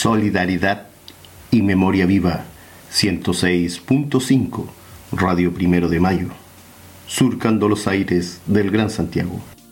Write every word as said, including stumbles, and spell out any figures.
Solidaridad y Memoria Viva, ciento seis punto cinco, Radio Primero de Mayo, surcando los aires del Gran Santiago.